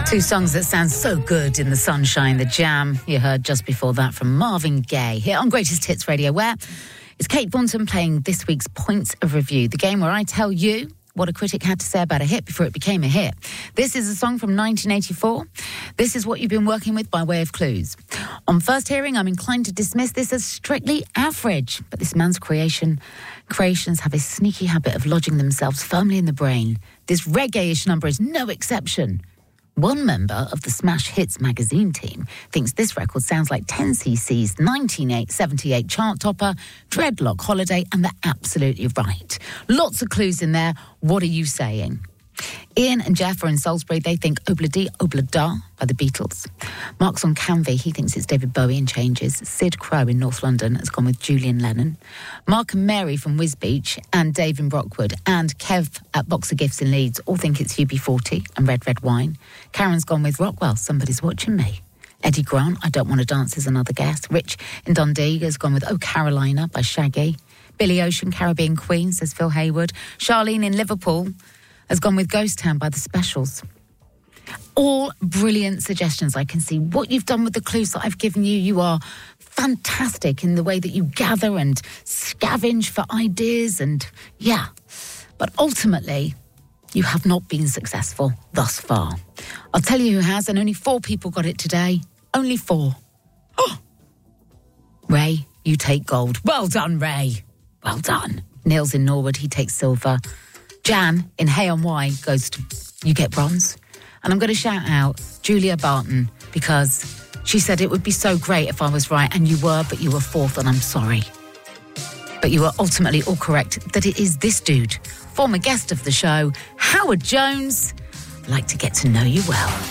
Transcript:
Two songs that sound so good in the sunshine. The Jam, you heard just before that from Marvin Gaye, here on Greatest Hits Radio, where it's Kate Thornton playing this week's Points of Review, the game where I tell you what a critic had to say about a hit before it became a hit. This is a song from 1984. This is what you've been working with by way of clues. On first hearing, I'm inclined to dismiss this as strictly average, but this man's creations have a sneaky habit of lodging themselves firmly in the brain. This reggae-ish number is no exception. One member of the Smash Hits magazine team thinks this record sounds like 10cc's 1978 chart topper, Dreadlock Holiday, and they're absolutely right. Lots of clues in there. What are you saying? Ian and Jeff are in Salisbury. They think Obla-Dee Obla-Da by the Beatles. Mark's on Canvey. He thinks it's David Bowie in Changes. Sid Crow in North London has gone with Julian Lennon. Mark and Mary from Wisbeach and Dave in Brockwood and Kev at Boxer Gifts in Leeds all think it's UB40 and Red Red Wine. Karen's gone with Rockwell, Somebody's Watching Me. Eddie Grant, I Don't Want to Dance is another guess. Rich in Dundee has gone with Oh Carolina by Shaggy. Billy Ocean, Caribbean Queen, says Phil Hayward. Charlene in Liverpool has gone with Ghost Town by the Specials. All brilliant suggestions. I can see what you've done with the clues that I've given you. You are fantastic in the way that you gather and scavenge for ideas and, yeah. But ultimately, you have not been successful thus far. I'll tell you who has, and only 4 people got it today. Only 4. Oh! Ray, you take gold. Well done, Ray. Well done. Neil's in Norwood. He takes silver. Jan in Hay on Wye goes to, you get bronze. And I'm going to shout out Julia Barton because she said it would be so great if I was right, and you were, but you were 4th, and I'm sorry. But you were ultimately all correct that it is this dude, former guest of the show, Howard Jones. I'd like to get to know you well.